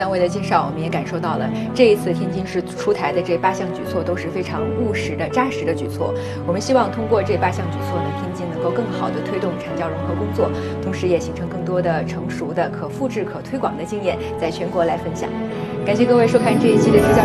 单位的介绍，我们也感受到了这一次天津市出台的这8项举措都是非常务实的、扎实的举措。我们希望通过这8项举措呢，天津能够更好地推动产教融合工作，同时也形成更多的成熟的、可复制、可推广的经验，在全国来分享。感谢各位收看这一期的《提教》。